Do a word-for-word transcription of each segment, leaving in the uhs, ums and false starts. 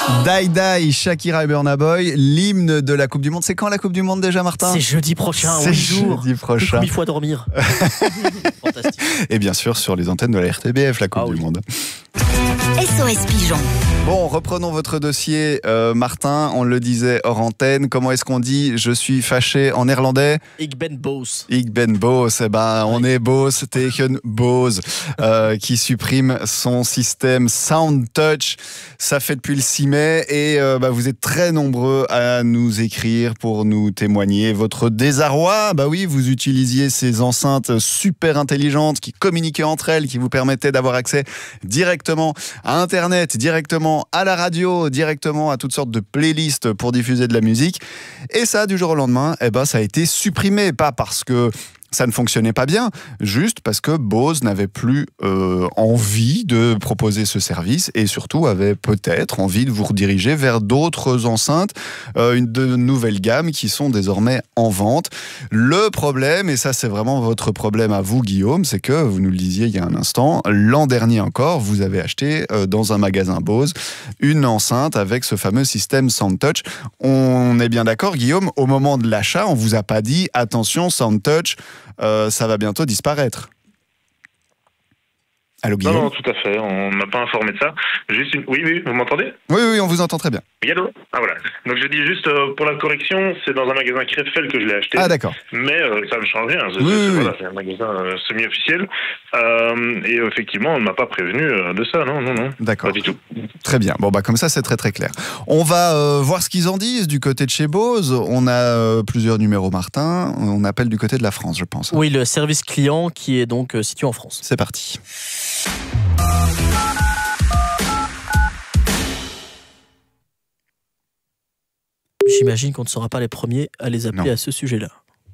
Die Die, Shakira et Burna Boy, l'hymne de la Coupe du Monde. C'est quand la Coupe du Monde déjà, Martin ? C'est jeudi prochain, C'est jours. jeudi prochain. Mille fois dormir. Fantastique. Et bien sûr sur les antennes de la R T B F, la Coupe ah, du oui. Monde. S O S Pigeon. Bon, reprenons votre dossier, euh, Martin. On le disait hors antenne. Comment est-ce qu'on dit « je suis fâché » en néerlandais ? Ik ben boos. Ik ben boos. Eh ben, on est boos tegen Bose, euh, qui supprime son système Sound Touch. Ça fait depuis le six mai et euh, bah, vous êtes très nombreux à nous écrire pour nous témoigner votre désarroi. Bah oui, vous utilisiez ces enceintes super intelligentes qui communiquaient entre elles, qui vous permettaient d'avoir accès directement à Internet, directement à la radio, directement à toutes sortes de playlists pour diffuser de la musique. Et ça, du jour au lendemain, eh ben, ça a été supprimé. Pas parce que ça ne fonctionnait pas bien, juste parce que Bose n'avait plus euh, envie de proposer ce service et surtout avait peut-être envie de vous rediriger vers d'autres enceintes, euh, une de nouvelles gammes qui sont désormais en vente. Le problème, et ça c'est vraiment votre problème à vous Guillaume, c'est que, vous nous le disiez il y a un instant, l'an dernier encore, vous avez acheté euh, dans un magasin Bose une enceinte avec ce fameux système Sound Touch. On est bien d'accord Guillaume, au moment de l'achat, on vous a pas dit « attention, Sound Touch », Euh, ça va bientôt disparaître. Allô, Guillaume ? Non, non, tout à fait. On m'a pas informé de ça. Juste une... Oui, oui, vous m'entendez ? Oui, oui, on vous entend très bien. Oui, allô ? Ah, voilà. Donc, je dis juste, euh, pour la correction, c'est dans un magasin Krefeld que je l'ai acheté. Ah, d'accord. Mais euh, ça ne change rien. C'est, oui, c'est, oui, voilà, oui. c'est un magasin euh, semi-officiel. Euh, et effectivement, on ne m'a pas prévenu euh, de ça. Non, non, non. D'accord. Pas du tout. Très bien. Bon, bah, comme ça, c'est très, très clair. On va euh, voir ce qu'ils en disent du côté de chez Bose. On a euh, plusieurs numéros, Martin. On appelle du côté de la France, je pense. Oui, le service client qui est donc euh, situé en France. C'est parti. J'imagine qu'on ne sera pas les premiers à les appeler Non. à ce sujet-là.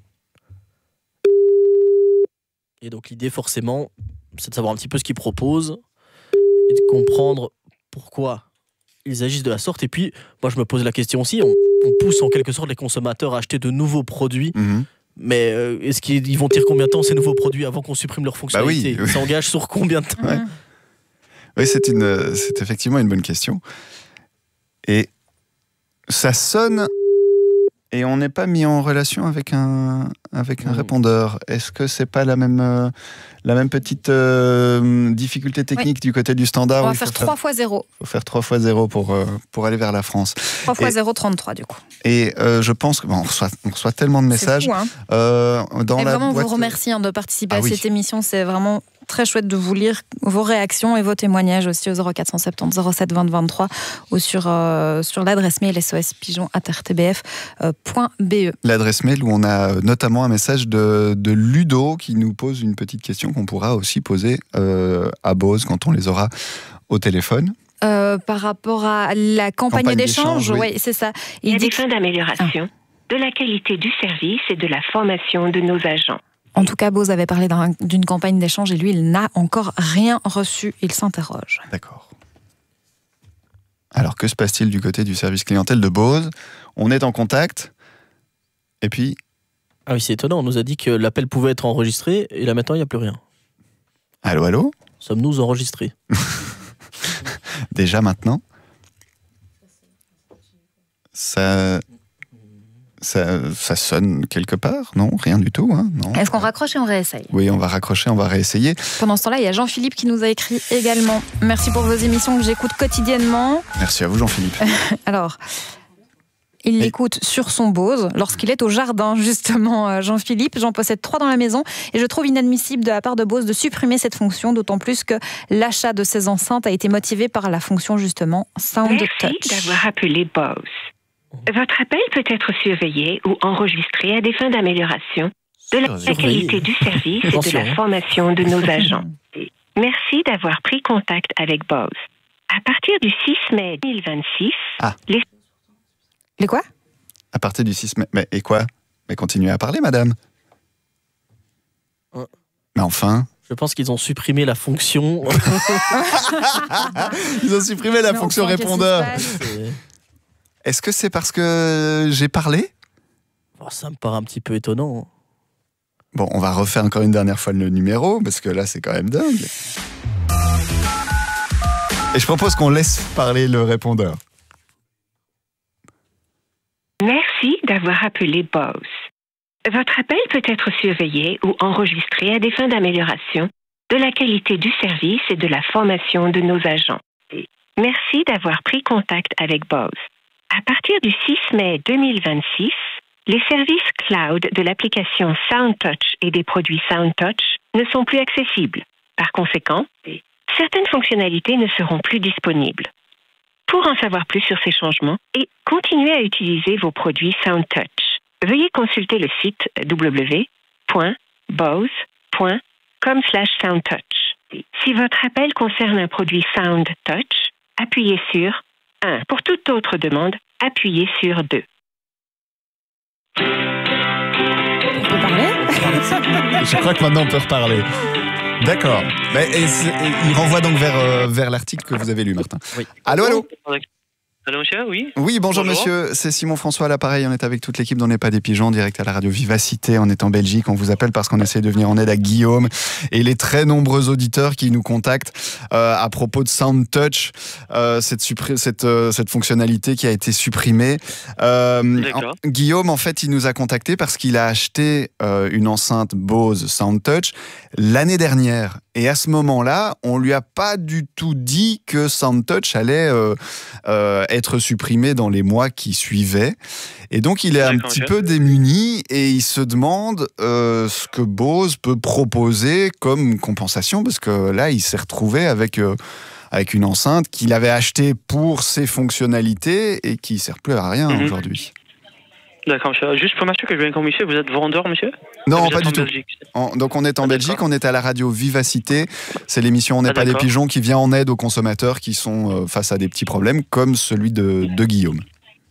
Et donc l'idée forcément, c'est de savoir un petit peu ce qu'ils proposent et de comprendre pourquoi ils agissent de la sorte. Et puis, moi je me pose la question aussi, on, on pousse en quelque sorte les consommateurs à acheter de nouveaux produits. Mm-hmm. Mais euh, est-ce qu'ils vont tenir combien de temps ces nouveaux produits avant qu'on supprime leurs fonctionnalités ? Bah oui, oui. Ils s'engagent sur combien de temps ? Ouais. Oui, c'est, une, c'est effectivement une bonne question. Et ça sonne et on n'est pas mis en relation avec un, avec un Mmh. répondeur. Est-ce que c'est pas la même, euh, la même petite euh, difficulté technique oui. du côté du standard? On va faire trois fois zéro. Il faut faire trois fois zéro pour, euh, pour aller vers la France. trois fois zéro, trente-trois du coup. Et euh, je pense qu'on reçoit, on reçoit tellement de messages. C'est fou, hein. euh, dans et la vraiment, boîte... on vous remercie hein, de participer ah, à oui. cette émission. C'est vraiment très chouette de vous lire vos réactions et vos témoignages aussi au zéro quatre cent soixante-dix zéro sept vingt vingt-trois ou sur, euh, sur l'adresse mail s o s pigeon arobase r t b f point b e. L'adresse mail où on a notamment un message de, de Ludo qui nous pose une petite question qu'on pourra aussi poser euh, à Bose quand on les aura au téléphone. Euh, par rapport à la campagne, campagne d'échange, d'échange oui. ouais, c'est ça. Il y a des fins d'amélioration, ah. de la qualité du service et de la formation de nos agents. En tout cas, Bose avait parlé d'un, d'une campagne d'échange et lui, il n'a encore rien reçu. Il s'interroge. D'accord. Alors, que se passe-t-il du côté du service clientèle de Bose? On est en contact et puis... Ah oui, c'est étonnant. On nous a dit que l'appel pouvait être enregistré et là maintenant, il n'y a plus rien. Allô, allô? Sommes-nous enregistrés? Déjà maintenant? Ça... Ça, ça sonne quelque part? Non, rien du tout. Hein, non. Est-ce qu'on raccroche et on réessaye? Oui, on va raccrocher, on va réessayer. Pendant ce temps-là, il y a Jean-Philippe qui nous a écrit également. Merci pour vos émissions que j'écoute quotidiennement. Merci à vous, Jean-Philippe. Alors, il Et... l'écoute sur son Bose lorsqu'il est au jardin, justement, Jean-Philippe. J'en possède trois dans la maison et je trouve inadmissible de la part de Bose de supprimer cette fonction, d'autant plus que l'achat de ces enceintes a été motivé par la fonction, justement, Sound Merci Touch. Merci d'avoir appelé Bose. Votre appel peut être surveillé ou enregistré à des fins d'amélioration de la surveillé. qualité du service et de la formation de nos agents. Merci d'avoir pris contact avec Bose. À partir du six mai deux mille vingt-six, ah. les... Les quoi? À partir du six mai... Mais et quoi? Mais continuez à parler, madame. Euh... Mais enfin... Je pense qu'ils ont supprimé la fonction... Ils ont supprimé la Mais fonction enfin, répondeur. Est-ce que c'est parce que j'ai parlé? Oh, ça me paraît un petit peu étonnant. Bon, on va refaire encore une dernière fois le numéro, parce que là, c'est quand même dingue. Et je propose qu'on laisse parler le répondeur. Merci d'avoir appelé Bose. Votre appel peut être surveillé ou enregistré à des fins d'amélioration de la qualité du service et de la formation de nos agents. Merci d'avoir pris contact avec Bose. À partir du six mai deux mille vingt-six, les services cloud de l'application SoundTouch et des produits SoundTouch ne sont plus accessibles. Par conséquent, certaines fonctionnalités ne seront plus disponibles. Pour en savoir plus sur ces changements et continuer à utiliser vos produits SoundTouch, veuillez consulter le site w w w point bose point com slash soundtouch. Si votre appel concerne un produit SoundTouch, appuyez sur un. Pour toute autre demande, appuyez sur deux. On peut parler ? Je crois que maintenant on peut reparler. D'accord. Mais, et et il renvoie donc vers, euh, vers l'article que vous avez lu, Martin. Oui. Allô, allô ? Allô, monsieur, oui. Oui, bonjour, Bonjour. monsieur, c'est Simon François à l'appareil, on est avec toute l'équipe d'On n'est pas des pigeons, direct à la radio Vivacité, on est en Belgique, on vous appelle parce qu'on essaie de venir en aide à Guillaume et les très nombreux auditeurs qui nous contactent euh, à propos de SoundTouch, euh, cette, suppré- cette, euh, cette fonctionnalité qui a été supprimée. Euh, D'accord. en- Guillaume, en fait, il nous a contacté parce qu'il a acheté euh, une enceinte Bose SoundTouch l'année dernière. Et à ce moment-là, on lui a pas du tout dit que SoundTouch allait euh, euh, être supprimé dans les mois qui suivaient. Et donc, il est un D'accord, petit ok. peu démuni et il se demande euh, ce que Bose peut proposer comme compensation, parce que là, il s'est retrouvé avec, euh, avec une enceinte qu'il avait achetée pour ses fonctionnalités et qui ne sert plus à rien Mhm. aujourd'hui. D'accord, monsieur. Juste pour m'assurer que je viens comme monsieur, vous êtes vendeur, monsieur? Non, Vous pas êtes du en tout. Belgique. En- donc on est en Ah, Belgique, d'accord. on est à la radio Vivacité. C'est l'émission On n'est Ah, pas des d'accord. pigeons qui vient en aide aux consommateurs qui sont euh, face à des petits problèmes comme celui de, de Guillaume.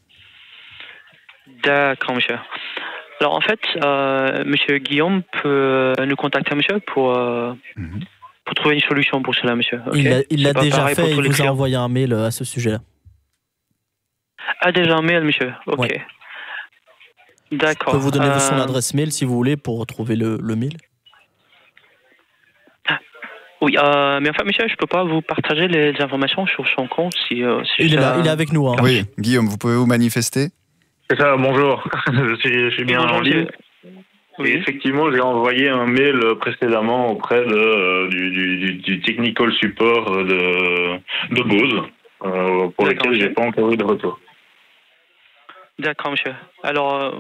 D'accord, monsieur. Alors, en fait, euh, monsieur Guillaume peut nous contacter, monsieur, pour, euh, Mhm. pour trouver une solution pour cela, monsieur. ok? Il l'a il C'est l'a pas déjà pareil pour fait, tous il les vous a clients. envoyé un mail à ce sujet-là. Ah, déjà un mail, monsieur. Ok. Ouais. Je D'accord. peux vous donner Euh, son adresse mail si vous voulez pour retrouver le, le mail. Oui, euh, mais en fait, monsieur, je peux pas vous partager les, les informations sur son compte si. euh, si Il est ça- là, il est avec nous. Hein. Oui, Guillaume, vous pouvez vous manifester ? C'est ça, bonjour. je, suis, je suis bien Bonjour, en ligne. monsieur. Et Oui. effectivement, j'ai envoyé un mail précédemment auprès de, euh, du, du, du, du technical support de, de Bose, euh, pour D'accord, lequel monsieur. j'ai pas encore eu de retour. D'accord, monsieur. Alors, euh,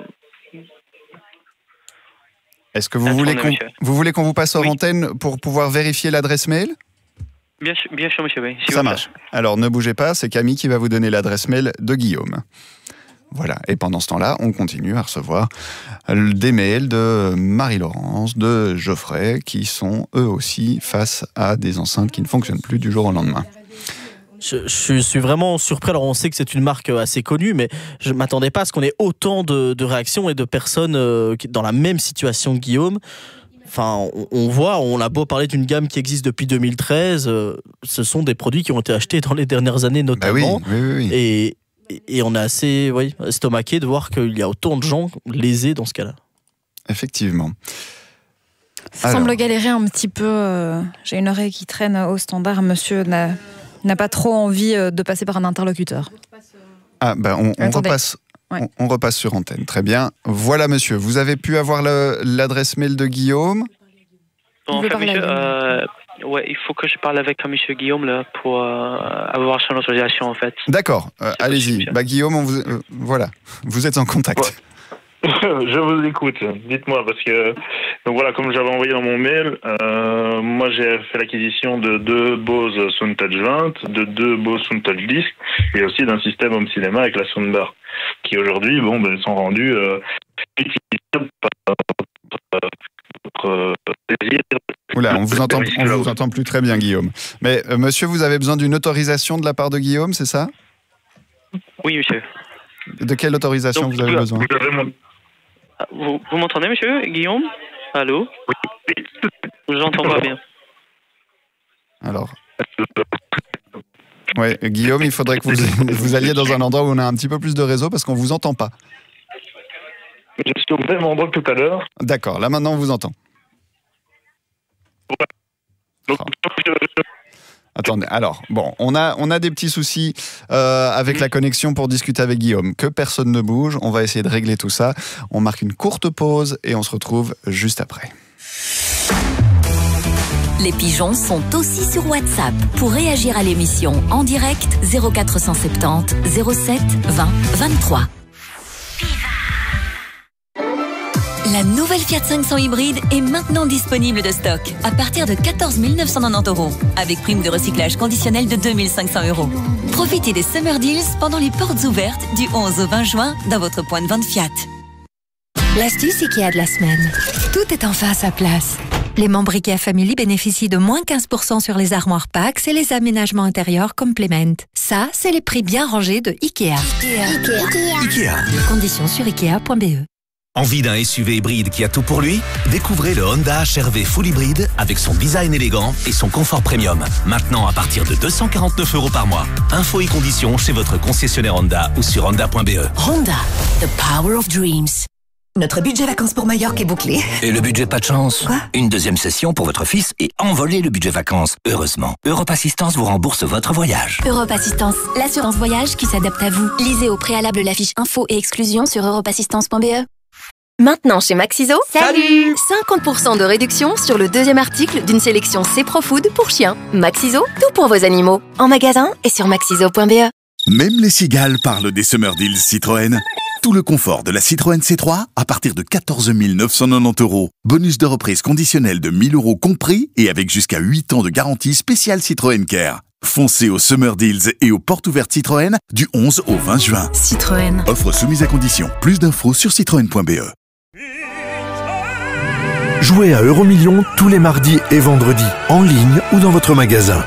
Est-ce que vous Attendez, voulez qu'on monsieur. vous voulez qu'on vous passe hors Oui. antenne pour pouvoir vérifier l'adresse mail ? bien sûr, bien sûr, monsieur, oui. s'il Ça vous plaît. marche. Alors ne bougez pas, c'est Camille qui va vous donner l'adresse mail de Guillaume. Voilà, et pendant ce temps-là, on continue à recevoir des mails de Marie-Laurence, de Geoffrey, qui sont eux aussi face à des enceintes qui ne fonctionnent plus du jour au lendemain. Je, je suis vraiment surpris. Alors, on sait que c'est une marque assez connue, mais je ne m'attendais pas à ce qu'on ait autant de, de réactions et de personnes euh, qui- dans la même situation que Guillaume. Enfin, on, on voit, on a beau parler d'une gamme qui existe depuis deux mille treize, euh, ce sont des produits qui ont été achetés dans les dernières années Bah oui, notamment. oui, oui, oui. Et, et on est assez oui, estomaqué de voir qu'il y a autant de gens lésés dans ce cas-là. Effectivement. Ça Alors. semble galérer un petit peu. euh, J'ai une oreille qui traîne au standard. Monsieur n'a n'a pas trop envie euh, de passer par un interlocuteur. Ah, ben on, on Attendez. repasse. Ouais. On, on repasse sur antenne. Très bien. Voilà, monsieur. Vous avez pu avoir le- l'adresse mail de Guillaume ? Il En veut fait, parler monsieur, à euh, ouais, il faut que je parle avec un monsieur Guillaume là, pour euh, avoir son autorisation, en fait. D'accord. euh, C'est allez-y. possible. Bah, Guillaume, on vous, euh, voilà. Vous êtes en contact. Ouais. Je vous écoute. Dites-moi, parce que donc voilà, comme j'avais envoyé dans mon mail, euh, moi j'ai fait l'acquisition de deux Bose SoundTouch vingt, de deux Bose SoundTouch dix, et aussi d'un système home cinéma avec la soundbar, qui aujourd'hui, bon, ben, sont rendus euh, utilisables par votre euh, plaisir. Oula, on vous entend, on vous entend plus très bien, Guillaume. Mais euh, monsieur, vous avez besoin d'une autorisation de la part de Guillaume, c'est ça ? Oui, monsieur. De quelle autorisation Donc, vous avez vous- besoin ? Vous avez mon- Ah, Vous, vous m'entendez, monsieur Guillaume? Allô? Je vous entends pas bien. Alors. Ouais, Guillaume, il faudrait que vous, vous alliez dans un endroit où on a un petit peu plus de réseau parce qu'on vous entend pas. Je suis au même endroit que tout à l'heure. D'accord, là maintenant on vous entend. Donc, Attendez, alors, bon, on a, on a des petits soucis euh, avec la connexion pour discuter avec Guillaume. Que personne ne bouge, on va essayer de régler tout ça. On marque une courte pause et on se retrouve juste après. Les pigeons sont aussi sur WhatsApp. Pour réagir à l'émission en direct, zéro quatre cent soixante-dix zéro sept vingt vingt-trois. La nouvelle Fiat cinq cents hybride est maintenant disponible de stock à partir de quatorze mille neuf cent quatre-vingt-dix euros avec prime de recyclage conditionnelle de deux mille cinq cents euros. Profitez des Summer Deals pendant les portes ouvertes du onze au vingt juin dans votre point de vente Fiat. L'astuce Ikea de la semaine. Tout est enfin à sa place. Les membres Ikea Family bénéficient de moins quinze pour cent sur les armoires Pax et les aménagements intérieurs Complement. Ça, c'est les prix bien rangés de Ikea. Ikea. Ikea. Ikea. Conditions sur ikea point b e. Envie d'un S U V hybride qui a tout pour lui? Découvrez le Honda H R V Full Hybride avec son design élégant et son confort premium. Maintenant à partir de deux cent quarante-neuf euros par mois. Infos et conditions chez votre concessionnaire Honda ou sur honda point b e. Honda, the power of dreams. Notre budget vacances pour Majorque est bouclé. Et le budget pas de chance? Quoi? Une deuxième session pour votre fils et envoler le budget vacances. Heureusement, Europe Assistance vous rembourse votre voyage. Europe Assistance, l'assurance voyage qui s'adapte à vous. Lisez au préalable la fiche info et exclusion sur europe assistance point b e. Maintenant chez Maxiso, salut cinquante pour cent de réduction sur le deuxième article d'une sélection C-Pro-Food pour chiens. Maxiso, tout pour vos animaux. En magasin et sur maxiso point b e. Même les cigales parlent des Summer Deals Citroën. Tout le confort de la Citroën C trois à partir de quatorze mille neuf cent quatre-vingt-dix euros. Bonus de reprise conditionnel de mille euros compris et avec jusqu'à huit ans de garantie spéciale Citroën Care. Foncez aux Summer Deals et aux portes ouvertes Citroën du onze au vingt juin. Citroën. Offre soumise à condition. Plus d'infos sur citroën point b e. Jouez à Euromillions tous les mardis et vendredis, en ligne ou dans votre magasin.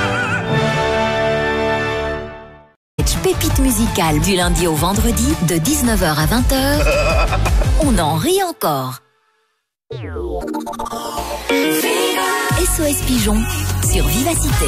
Pépite musicale du lundi au vendredi de dix-neuf heures à vingt heures. On en rit encore. S O S Pigeon sur Vivacité.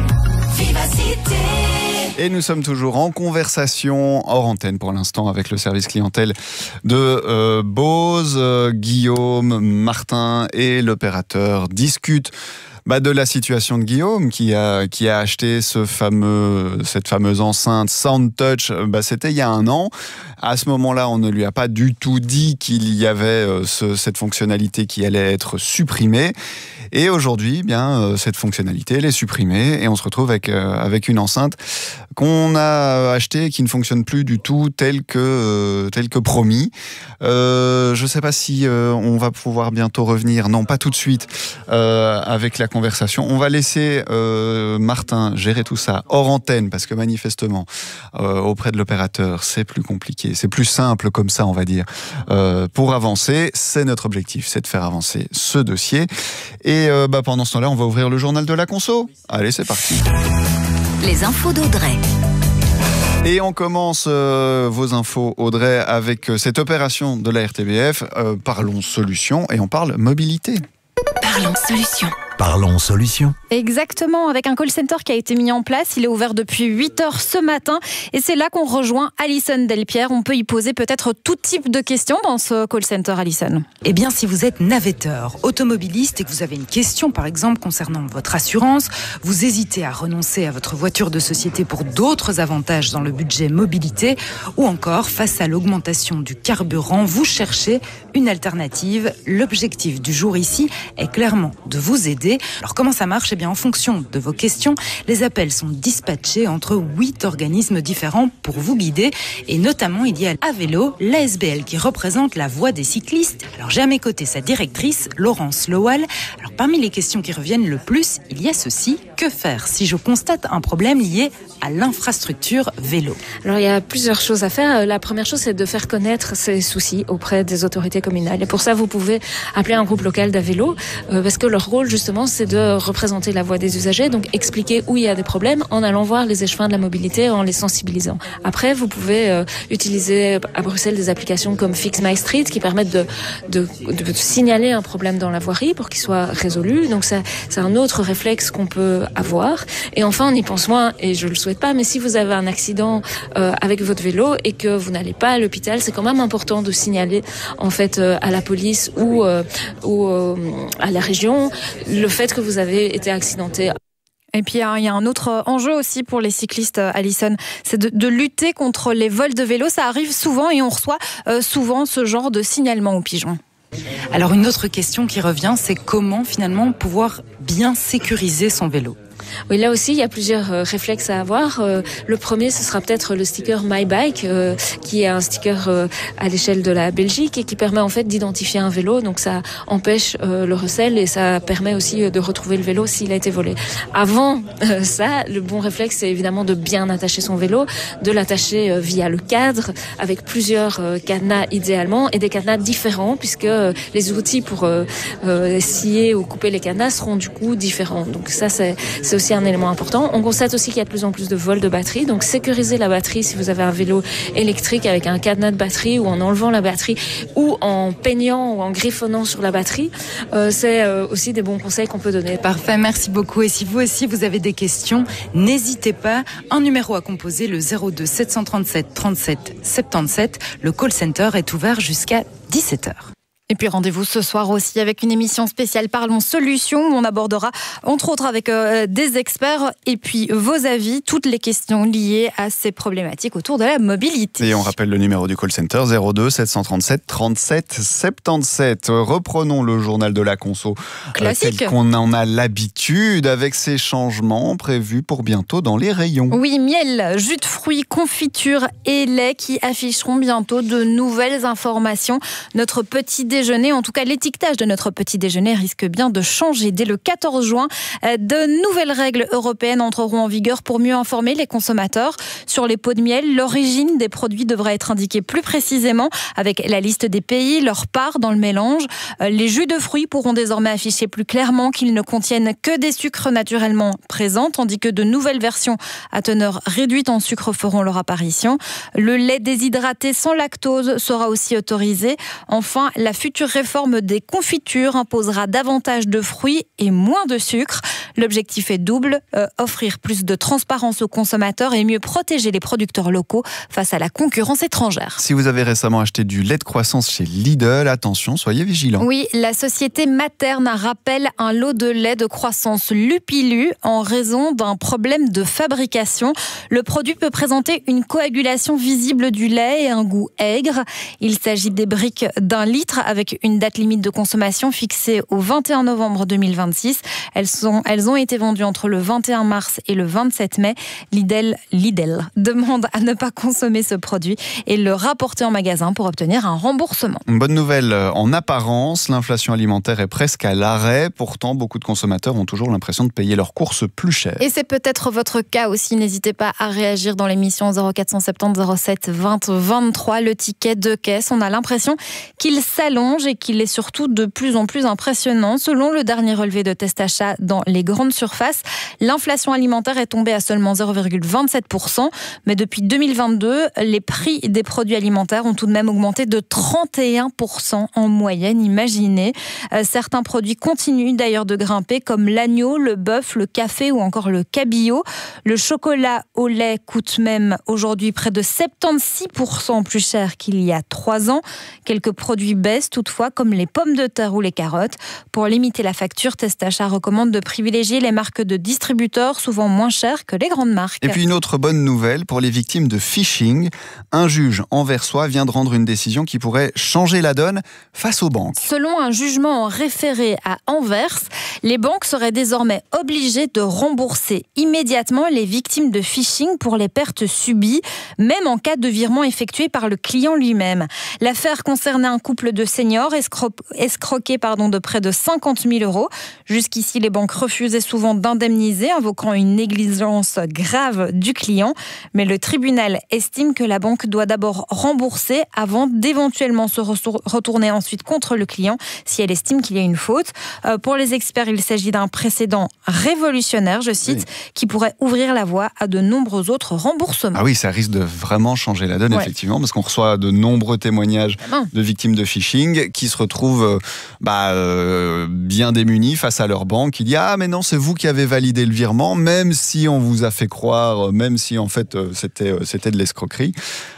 Vivacité. Et nous sommes toujours en conversation hors antenne pour l'instant avec le service clientèle de euh, Bose. Euh, Guillaume, Martin et l'opérateur discutent bah, de la situation de Guillaume qui a, qui a acheté ce fameux, cette fameuse enceinte SoundTouch. Bah, c'était il y a un an. À ce moment-là, on ne lui a pas du tout dit qu'il y avait euh, ce, cette fonctionnalité qui allait être supprimée. Et aujourd'hui, eh bien, euh, cette fonctionnalité, elle est supprimée et on se retrouve avec, euh, avec une enceinte qu'on a achetée et qui ne fonctionne plus du tout tel que, euh, tel que promis. Euh, je ne sais pas si euh, on va pouvoir bientôt revenir. Non, pas tout de suite euh, avec la conversation. On va laisser euh, Martin gérer tout ça hors antenne parce que manifestement, euh, auprès de l'opérateur, c'est plus compliqué. C'est plus simple comme ça, on va dire. Euh, pour avancer, c'est notre objectif, c'est de faire avancer ce dossier. Et euh, bah, pendant ce temps-là, on va ouvrir le journal de la conso. Allez, c'est parti. Les infos d'Audrey. Et on commence euh, vos infos, Audrey, avec euh, cette opération de la R T B F. Euh, parlons solutions et on parle mobilité. Parlons solutions. Parlons solutions. Exactement, avec un call center qui a été mis en place. Il est ouvert depuis huit heures ce matin. Et c'est là qu'on rejoint Alison Delpierre. On peut y poser peut-être tout type de questions dans ce call center, Alison. Eh bien, si vous êtes navetteur, automobiliste et que vous avez une question, par exemple, concernant votre assurance, vous hésitez à renoncer à votre voiture de société pour d'autres avantages dans le budget mobilité, ou encore, face à l'augmentation du carburant, vous cherchez une alternative. L'objectif du jour ici est clairement de vous aider. Alors comment ça marche ? Eh bien en fonction de vos questions, les appels sont dispatchés entre huit organismes différents pour vous guider. Et notamment il y a Avélo, l'A S B L qui représente la voie des cyclistes. Alors j'ai à mes côtés sa directrice, Laurence Lowell. Alors parmi les questions qui reviennent le plus, il y a ceci. Que faire si je constate un problème lié à l'infrastructure vélo ? Alors il y a plusieurs choses à faire. La première chose, c'est de faire connaître ces soucis auprès des autorités communales. Et pour ça, vous pouvez appeler un groupe local d'Avélo, euh, parce que leur rôle justement, c'est de représenter la voix des usagers, donc expliquer où il y a des problèmes en allant voir les échevins de la mobilité, en les sensibilisant. Après, vous pouvez euh, utiliser à Bruxelles des applications comme Fix My Street qui permettent de, de, de, de signaler un problème dans la voirie pour qu'il soit résolu. Donc ça, c'est un autre réflexe qu'on peut avoir. Et enfin, on y pense moins, et je le souhaite pas, mais si vous avez un accident euh, avec votre vélo et que vous n'allez pas à l'hôpital, c'est quand même important de signaler en fait euh, à la police ou, euh, ou euh, à la région le fait que vous avez été accidenté. Et puis il y a un autre enjeu aussi pour les cyclistes, Alison, c'est de, de lutter contre les vols de vélos. Ça arrive souvent et on reçoit euh, souvent ce genre de signalement aux pigeons. Alors une autre question qui revient, c'est comment finalement pouvoir bien sécuriser son vélo. Oui, là aussi, il y a plusieurs euh, réflexes à avoir. Euh, le premier, ce sera peut-être le sticker My Bike, euh, qui est un sticker euh, à l'échelle de la Belgique et qui permet en fait d'identifier un vélo. Donc ça empêche euh, le recel et ça permet aussi euh, de retrouver le vélo s'il a été volé. Avant euh, ça, le bon réflexe, c'est évidemment de bien attacher son vélo, de l'attacher euh, via le cadre avec plusieurs euh, cadenas idéalement et des cadenas différents puisque euh, les outils pour euh, euh, scier ou couper les cadenas seront du coup différents. Donc ça, c'est, c'est aussi un élément important. On constate aussi qu'il y a de plus en plus de vols de batterie. Donc, sécuriser la batterie si vous avez un vélo électrique avec un cadenas de batterie ou en enlevant la batterie ou en peignant ou en griffonnant sur la batterie, euh, c'est euh, aussi des bons conseils qu'on peut donner. Parfait, merci beaucoup. Et si vous aussi vous avez des questions, n'hésitez pas. Un numéro à composer, le zéro deux sept cent trente-sept trente-sept soixante-dix-sept. Le call center est ouvert jusqu'à dix-sept heures. Et puis rendez-vous ce soir aussi avec une émission spéciale Parlons Solutions où on abordera entre autres avec euh, des experts et puis vos avis, toutes les questions liées à ces problématiques autour de la mobilité. Et on rappelle le numéro du call center zéro deux sept cent trente-sept trente-sept soixante-dix-sept. Reprenons le journal de la conso classique, tel qu'on en a l'habitude avec ces changements prévus pour bientôt dans les rayons. Oui, miel, jus de fruits, confiture et lait qui afficheront bientôt de nouvelles informations. Notre petit déjeuner, en tout cas l'étiquetage de notre petit déjeuner risque bien de changer. Dès le quatorze juin, de nouvelles règles européennes entreront en vigueur pour mieux informer les consommateurs sur les pots de miel. L'origine des produits devra être indiquée plus précisément avec la liste des pays, leur part dans le mélange. Les jus de fruits pourront désormais afficher plus clairement qu'ils ne contiennent que des sucres naturellement présents, tandis que de nouvelles versions à teneur réduite en sucre feront leur apparition. Le lait déshydraté sans lactose sera aussi autorisé. Enfin, la future réforme des confitures imposera davantage de fruits et moins de sucre. L'objectif est double, euh, offrir plus de transparence aux consommateurs et mieux protéger les producteurs locaux face à la concurrence étrangère. Si vous avez récemment acheté du lait de croissance chez Lidl, attention, soyez vigilants. Oui, la société Materne rappelle un lot de lait de croissance Lupilu en raison d'un problème de fabrication. Le produit peut présenter une coagulation visible du lait et un goût aigre. Il s'agit des briques d'un litre avec une date limite de consommation fixée au vingt et un novembre deux mille vingt-six. Elles, sont, elles ont été vendues entre le vingt et un mars et le vingt-sept mai. Lidl, Lidl demande à ne pas consommer ce produit et le rapporter en magasin pour obtenir un remboursement. Une bonne nouvelle en apparence, l'inflation alimentaire est presque à l'arrêt. Pourtant, beaucoup de consommateurs ont toujours l'impression de payer leurs courses plus cher. Et c'est peut-être votre cas aussi. N'hésitez pas à réagir dans l'émission zéro quatre cent soixante-dix zéro sept vingt vingt-trois. Le ticket de caisse, on a l'impression qu'il s'allonge et qu'il est surtout de plus en plus impressionnant. Selon le dernier relevé de test achat dans les grandes surfaces, l'inflation alimentaire est tombée à seulement zéro virgule vingt-sept pour cent. Mais depuis deux mille vingt-deux, les prix des produits alimentaires ont tout de même augmenté de trente et un pour cent en moyenne, imaginez. Euh, certains produits continuent d'ailleurs de grimper comme l'agneau, le bœuf, le café ou encore le cabillaud. Le chocolat au lait coûte même aujourd'hui près de soixante-seize pour cent plus cher qu'il y a trois ans. Quelques produits baissent toutefois comme les pommes de terre ou les carottes. Pour limiter la facture, Test Achat recommande de privilégier les marques de distributeurs, souvent moins chères que les grandes marques. Et puis une autre bonne nouvelle pour les victimes de phishing. Un juge anversois vient de rendre une décision qui pourrait changer la donne face aux banques. Selon un jugement en référé à Anvers, les banques seraient désormais obligées de rembourser immédiatement les victimes de phishing pour les pertes subies, même en cas de virement effectué par le client lui-même. L'affaire concernait un couple de seniors escro- escroqués pardon, de près de cinquante mille euros. Jusqu'ici, les banques refusaient souvent d'indemniser, invoquant une négligence grave du client. Mais le tribunal estime que la banque doit d'abord rembourser avant d'éventuellement se retourner ensuite contre le client si elle estime qu'il y a une faute. Euh, pour les experts, il s'agit d'un précédent révolutionnaire, je cite, oui. qui pourrait ouvrir la voie à de nombreux autres remboursements. Ah oui, ça risque de vraiment changer la donne, ouais. effectivement, parce qu'on reçoit de nombreux témoignages Vraiment. de victimes de phishing qui se retrouvent bah, euh, bien démunis face à leur banque. Il dit « Ah, mais non, c'est vous qui avez validé le virement, même si on vous a fait croire, même si en fait c'était, c'était de l'escroquerie. »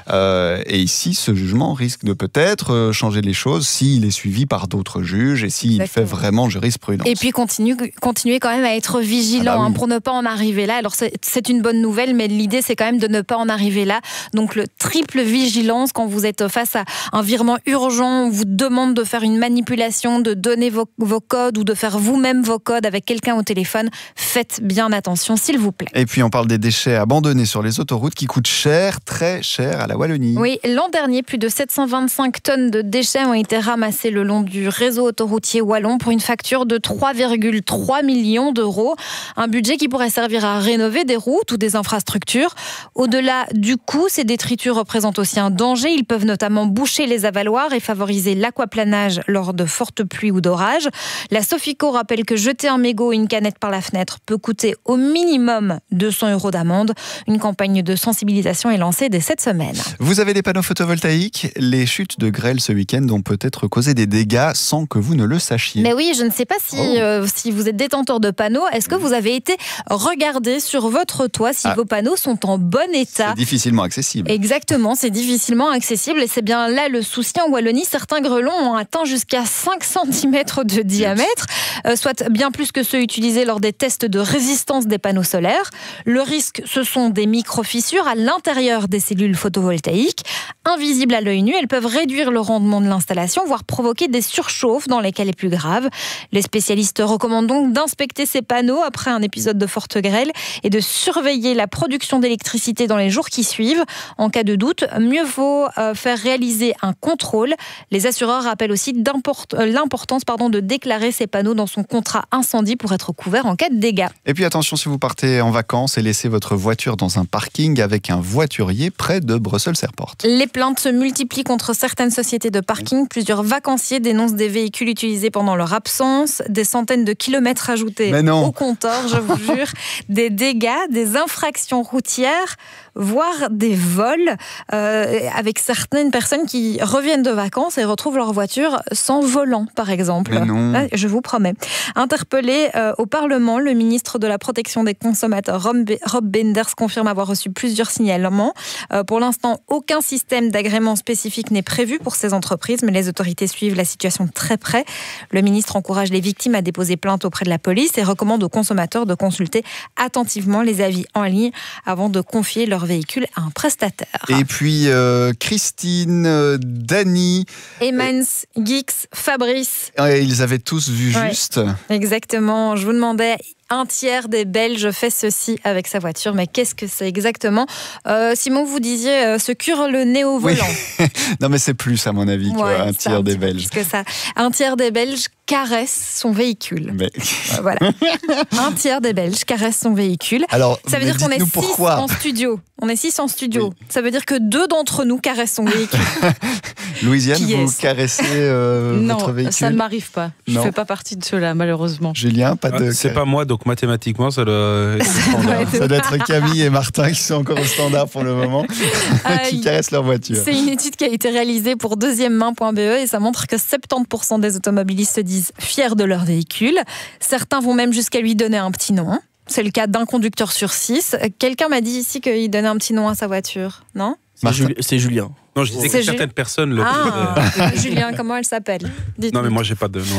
Euh, et ici, ce jugement risque de peut-être euh, changer les choses s'il est suivi par d'autres juges et s'il fait vraiment jurisprudence. Et puis continue, continuer quand même à être vigilant ah bah oui. hein, pour ne pas en arriver là. Alors c'est, c'est une bonne nouvelle, mais l'idée c'est quand même de ne pas en arriver là. Donc le triple vigilance quand vous êtes face à un virement urgent, on vous demande de faire une manipulation, de donner vos, vos codes ou de faire vous-même vos codes avec quelqu'un au téléphone. Faites bien attention, s'il vous plaît. Et puis on parle des déchets abandonnés sur les autoroutes qui coûtent cher, très cher à la Wallonie. Oui, l'an dernier, plus de sept cent vingt-cinq tonnes de déchets ont été ramassés le long du réseau autoroutier wallon pour une facture de trois virgule trois millions d'euros. Un budget qui pourrait servir à rénover des routes ou des infrastructures. Au-delà du coût, ces détritus représentent aussi un danger. Ils peuvent notamment boucher les avaloirs et favoriser l'aquaplanage lors de fortes pluies ou d'orages. La Sofico rappelle que jeter un mégot ou une canette par la fenêtre peut coûter au minimum deux cents euros d'amende. Une campagne de sensibilisation est lancée dès cette semaine. Vous avez des panneaux photovoltaïques ? Les chutes de grêle ce week-end ont peut-être causé des dégâts sans que vous ne le sachiez. Mais oui, je ne sais pas si, oh. euh, si vous êtes détenteur de panneaux. Est-ce que vous avez été regarder sur votre toit si ah. vos panneaux sont en bon état ? C'est difficilement accessible. Exactement, c'est difficilement accessible et c'est bien là le souci en Wallonie. Certains grelons ont atteint jusqu'à cinq centimètres de diamètre, euh, soit bien plus que ceux utilisés lors des tests de résistance des panneaux solaires. Le risque, ce sont des micro-fissures à l'intérieur des cellules photovoltaïques. Invisibles à l'œil nu, elles peuvent réduire le rendement de l'installation, voire provoquer des surchauffes dans les cas les plus graves. Les spécialistes recommandent donc d'inspecter ces panneaux après un épisode de forte grêle et de surveiller la production d'électricité dans les jours qui suivent. En cas de doute, mieux vaut euh, faire réaliser un contrôle. Les assureurs rappellent aussi l'importance pardon, de déclarer ces panneaux dans son contrat incendie pour être couvert en cas de dégâts. Et puis attention si vous partez en vacances et laissez votre voiture dans un parking avec un voiturier près de Brussels Airport. Les plaintes se multiplient contre certaines sociétés de parking. Plusieurs vacanciers dénoncent des véhicules utilisés pendant leur absence, des centaines de kilomètres ajoutés au compteur, je vous jure, des dégâts, des infractions routières, voire des vols, euh, avec certaines personnes qui reviennent de vacances et retrouvent leur voiture sans volant, par exemple. Mais non. Là, je vous promets. Interpellé euh, au Parlement, le ministre de la Protection des consommateurs, Rob Benders, confirme avoir reçu plusieurs signalements. Euh, pour l'instant, aucun système d'agrément spécifique n'est prévu pour ces entreprises, mais les autorités suivent la situation de très près. Le ministre encourage les victimes à déposer plainte auprès de la police et recommande aux consommateurs de consulter attentivement les avis en ligne avant de confier leur véhicule à un prestataire. Et puis euh, Christine, euh, Dany, Emens, Geeks, Fabrice. Et ils avaient tous vu ouais, juste. Exactement. Je vous demandais. Un tiers des Belges fait ceci avec sa voiture. Mais qu'est-ce que c'est exactement ? euh, Simon, vous disiez euh, se cure le nez au volant. Oui. Non, mais c'est plus, à mon avis, ouais, qu'un tiers des Belges. Que ça. Un tiers des Belges caresse son véhicule. Mais... Euh, voilà. Un tiers des Belges caresse son véhicule. Alors, ça veut dire qu'on est six pourquoi. en studio. On est six en studio. Oui. Ça veut dire que deux d'entre nous caressent son véhicule. Louisiane, Qui vous caressez euh, non, votre véhicule ? Non, ça ne m'arrive pas. Je ne fais pas partie de ceux-là, malheureusement. Julien, pas de... Ah, c'est pas moi, donc mathématiquement, ça doit être standard. Ça doit être Camille et Martin qui sont encore au standard pour le moment, euh, qui caressent leur voiture. C'est une étude qui a été réalisée pour deuxième main point b e et ça montre que soixante-dix pour cent des automobilistes se disent fiers de leur véhicule. Certains vont même jusqu'à lui donner un petit nom. C'est le cas d'un conducteur sur six. Quelqu'un m'a dit ici qu'il donnait un petit nom à sa voiture, non ? C'est, Jul- c'est Julien. Non, je disais que Ju- certaines personnes le ah, euh... Julien, comment elle s'appelle ? Dites-nous. Non, mais moi, j'ai pas de nom.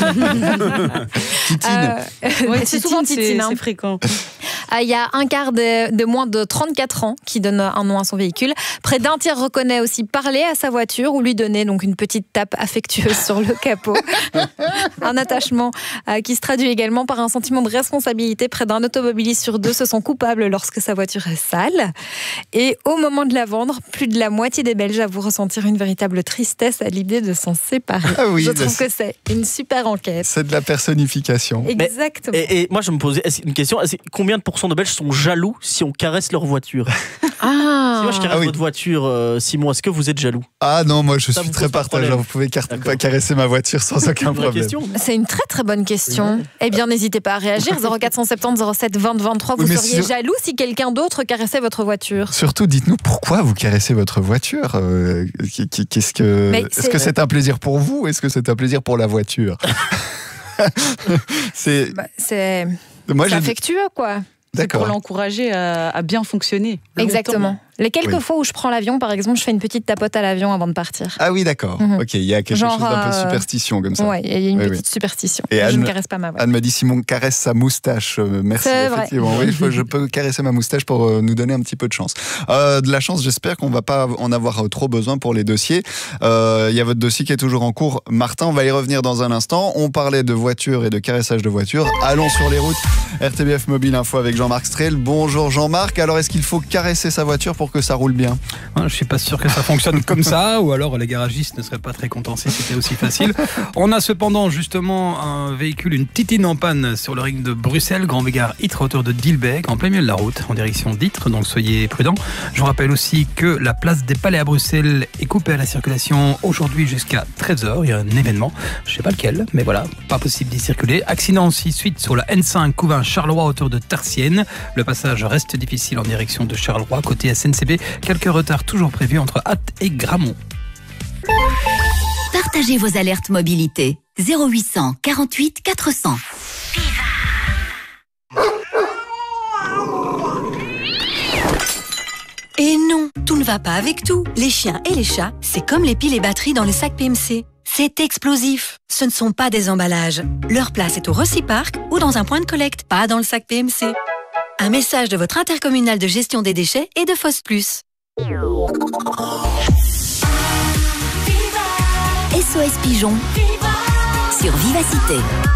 Je... Titine. Euh, ouais, c'est souvent Titine. C'est, hein. c'est fréquent. Il y a un quart de, de moins de trente-quatre ans qui donne un nom à son véhicule. Près d'un tiers reconnaît aussi parler à sa voiture ou lui donner donc une petite tape affectueuse sur le capot. Un attachement euh, qui se traduit également par un sentiment de responsabilité. Près d'un automobiliste sur deux se sent coupable lorsque sa voiture est sale. Et au moment de la vendre, plus de la moitié des Belges avouent ressentir une véritable tristesse à l'idée de s'en séparer. Ah oui, je trouve que c'est une super enquête. C'est de la personnification. Exactement. Mais, et, et moi, je me posais une question. Combien de pourcents de Belges sont jaloux si on caresse leur voiture ? Ah. Si moi je caresse ah oui. votre voiture, euh, Simon, est-ce que vous êtes jaloux ? Ah non, moi je Ça suis très partageur. Vous pouvez car- pas caresser ma voiture sans aucun problème. Question. C'est une très très bonne question. Ouais. Eh bien, n'hésitez pas à réagir. zéro quatre cent soixante-dix zéro sept vingt vingt-trois. Vous oui, seriez sur... jaloux si quelqu'un d'autre caressait votre voiture ? Surtout, dites-nous pourquoi vous caressez votre voiture. Euh, qu'est-ce que... Est-ce que c'est un plaisir pour vous ? Est-ce que c'est un plaisir pour la voiture ? c'est... Bah, c'est... Moi, c'est affectueux, quoi. C'est pour l'encourager à, à bien fonctionner. Exactement. Les quelques Oui. fois où je prends l'avion, par exemple, je fais une petite tapote à l'avion avant de partir. Ah oui, d'accord. Mhm. Ok, il y a quelque Genre, chose d'un peu euh, superstition comme ça. Ouais, il y a une Oui, petite oui. superstition. Et je Anne- ne caresse pas ma voix. Anne m'a dit Simon caresse sa moustache. Euh, merci. C'est vrai. Effectivement, oui, je, je peux caresser ma moustache pour euh, nous donner un petit peu de chance. Euh, de la chance, j'espère qu'on va pas en avoir trop besoin pour les dossiers. Euh, Il y a votre dossier qui est toujours en cours. Martin, on va y revenir dans un instant. On parlait de voitures et de caressage de voitures. Allons sur les routes. R T B F Mobile Info avec Jean-Marc Strel. Bonjour Jean-Marc. Alors, est-ce qu'il faut caresser sa voiture pour que ça roule bien ? Je suis pas sûr que ça fonctionne comme ça, ou alors les garagistes ne seraient pas très contents si c'était aussi facile. On a cependant justement un véhicule, une Titine en panne sur le ring de Bruxelles, Grand Bégard Ytre, hauteur de Dilbeek, en plein milieu de la route, en direction d'Ytre, donc soyez prudents. Je vous rappelle aussi que la place des Palais à Bruxelles est coupée à la circulation aujourd'hui jusqu'à treize heures. Il y a un événement, je sais pas lequel, mais voilà, pas possible d'y circuler. Accident aussi suite sur la N cinq Couvin-Charleroi, hauteur de Tarsienne. Le passage reste difficile en direction de Charleroi, côté S N C B. Quelques retards toujours prévus entre Ath et Grammont. Partagez vos alertes mobilité. zéro huit cent quarante-huit quatre cents. Et non, tout ne va pas avec tout. Les chiens et les chats, c'est comme les piles et batteries dans le sac P M C. C'est explosif. Ce ne sont pas des emballages. Leur place est au Reciparc ou dans un point de collecte, pas dans le sac P M C. Un message de votre intercommunal de gestion des déchets et de Foss Plus. S O S Pigeon sur Vivacité.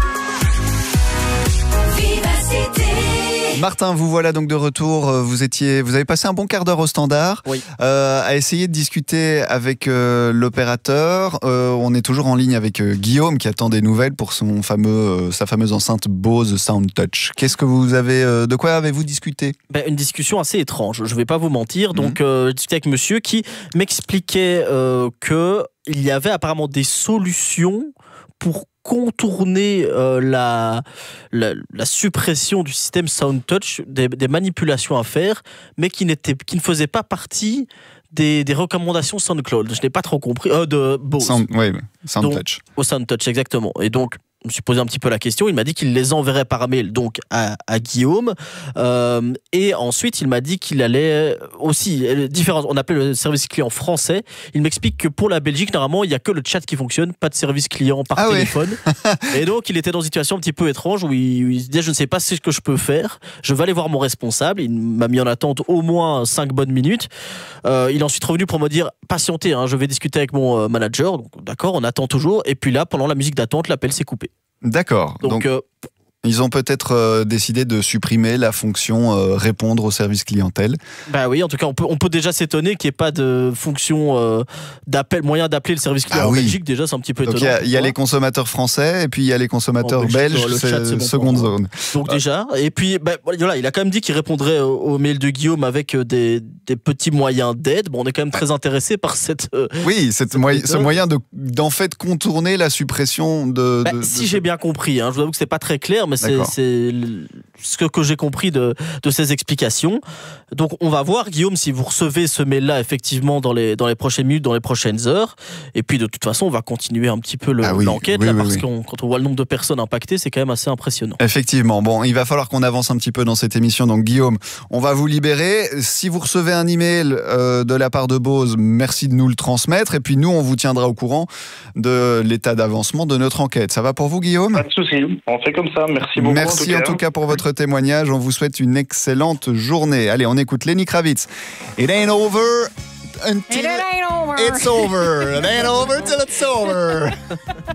Martin, vous voilà donc de retour. Vous étiez, vous avez passé un bon quart d'heure au standard, oui. euh, à essayer de discuter avec euh, l'opérateur. Euh, on est toujours en ligne avec euh, Guillaume qui attend des nouvelles pour son fameux, euh, sa fameuse enceinte Bose SoundTouch. Qu'est-ce que vous avez, euh, de quoi avez-vous discuté ? Ben, une discussion assez étrange. Je vais pas vous mentir. Donc, mmh. euh, j'ai discuté avec monsieur qui m'expliquait euh, que il y avait apparemment des solutions pour contourner euh, la, la, la suppression du système SoundTouch, des, des manipulations à faire, mais qui, n'étaient, qui ne faisaient pas partie des, des recommandations SoundCloud. Je n'ai pas trop compris. Euh, de Bose. Sound, oui, SoundTouch. Au SoundTouch, exactement. Et donc, je me suis posé un petit peu la question. Il m'a dit qu'il les enverrait par mail donc à, à Guillaume. Euh, et ensuite, il m'a dit qu'il allait aussi différents. On appelait le service client français. Il m'explique que pour la Belgique, normalement, il n'y a que le chat qui fonctionne, pas de service client par ah téléphone. Oui. Et donc, il était dans une situation un petit peu étrange où il, il se disait je ne sais pas ce que je peux faire. Je vais aller voir mon responsable. Il m'a mis en attente au moins cinq bonnes minutes. Euh, il est ensuite revenu pour me dire patientez, hein, je vais discuter avec mon manager. Donc, d'accord, on attend toujours. Et puis là, pendant la musique d'attente, l'appel s'est coupé. D'accord. Donc, Donc euh, ils ont peut-être euh, décidé de supprimer la fonction euh, répondre au service clientèle. Bah oui, en tout cas, on peut, on peut déjà s'étonner qu'il n'y ait pas de fonction euh, d'appel, moyen d'appeler le service client ah, en oui. Belgique. Déjà, c'est un petit peu Donc, étonnant. Il y, y a les consommateurs français et puis il y a les consommateurs Belgique, belges, le chat, c'est seconde bon zone. Donc, déjà, et puis bah, voilà, il a quand même dit qu'il répondrait au, au mail de Guillaume avec des, des petits moyens d'aide. Bon, on est quand même très intéressé par cette. Euh, oui, cette cette moy- ce moyen de, d'en fait contourner la suppression de. Bah, de si de... j'ai bien compris, hein, je vous avoue que c'est pas très clair, mais c'est, c'est ce que, que j'ai compris de, de ces explications. Donc on va voir, Guillaume, si vous recevez ce mail-là effectivement dans les, dans les prochaines minutes, dans les prochaines heures. Et puis de toute façon, on va continuer un petit peu le, ah oui, l'enquête, oui, là, oui, parce oui. que quand on voit le nombre de personnes impactées, c'est quand même assez impressionnant. Effectivement. Bon, il va falloir qu'on avance un petit peu dans cette émission. Donc Guillaume, on va vous libérer. Si vous recevez un email euh, de la part de Bose, merci de nous le transmettre. Et puis nous, on vous tiendra au courant de l'état d'avancement de notre enquête. Ça va pour vous, Guillaume ? Pas de souci. On fait comme ça. Merci beaucoup. Merci en tout, en tout cas pour votre témoignage. On vous souhaite une excellente journée. Allez, on écoute Lenny Kravitz. It ain't over until It ain't over. It's over. It ain't over till it's over.